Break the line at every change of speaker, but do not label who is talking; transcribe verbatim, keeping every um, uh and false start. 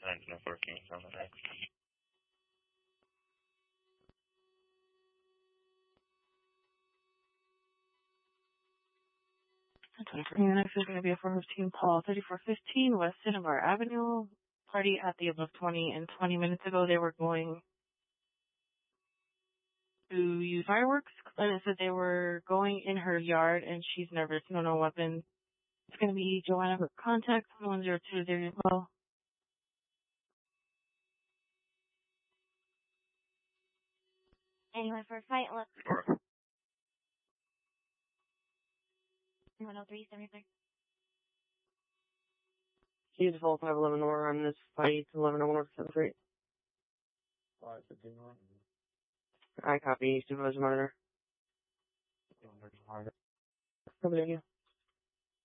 nineteen fourteen, something like that.
twenty-four. Next is going to be a four fifteen Paul, thirty-four fifteen West Cinnabar Avenue. Party at the above twenty, and twenty minutes ago they were going to use fireworks, and it said they were going in her yard, and she's nervous, no, no weapon. It's going to be Joanna for contact, one zero two zero as well.
Anyone for a fight? Look. one oh three, seventy-six.
She's full five eleven more on this fight, eleven oh one seven three.
five fifteen more.
I copy, supervisor monitor. Copy, thank you.